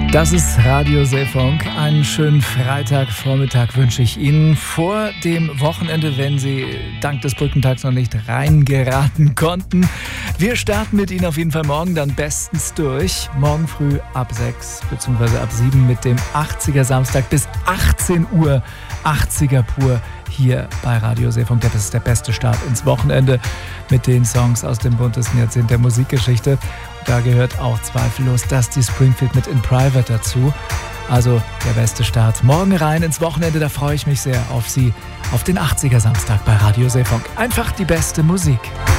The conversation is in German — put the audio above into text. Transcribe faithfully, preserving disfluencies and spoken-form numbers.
Das ist Radio Seefunk. Einen schönen Freitagvormittag wünsche ich Ihnen vor dem Wochenende, wenn Sie dank des Brückentags noch nicht reingeraten konnten. Wir starten mit Ihnen auf jeden Fall morgen dann bestens durch. Morgen früh ab sechs bzw. ab sieben mit dem achtziger Samstag bis achtzehn Uhr. achtziger pur hier bei Radio Seefunk. Das ist der beste Start ins Wochenende mit den Songs aus dem buntesten Jahrzehnt der Musikgeschichte. Da gehört auch zweifellos Dusty Springfield mit In Private dazu. Also der beste Start. Morgen rein ins Wochenende, da freue ich mich sehr auf Sie, auf den achtziger Samstag bei Radio Seefunk. Einfach die beste Musik.